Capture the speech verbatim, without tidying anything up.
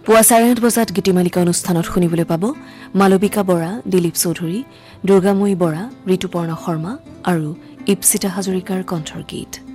পুৱা চাৰে আঠ বজাত গীতিমালিকা অনুষ্ঠানত শুনিবলৈ পাব মালবিকা বৰা, দিলীপ চৌধুৰী, দুৰ্গাময়ী বৰা, ঋতুপৰ্ণ শৰ্মা আৰু ইপ্সিতা হাজৰিকাৰ কণ্ঠৰ গীত।